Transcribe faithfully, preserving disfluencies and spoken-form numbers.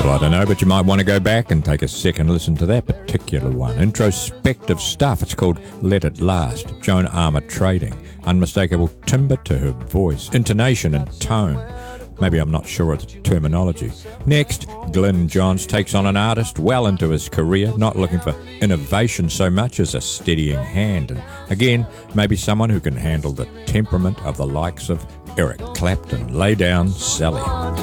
Well, I don't know, but you might want to go back and take a second listen to that particular one. Introspective stuff. It's called Let It Last. Joan Armour Trading. Unmistakable timbre to her voice, intonation and tone. Maybe I'm not sure of the terminology. Next, Glyn Johns takes on an artist well into his career, not looking for innovation so much as a steadying hand. And again, maybe someone who can handle the temperament of the likes of Eric Clapton. Lay down, Sally.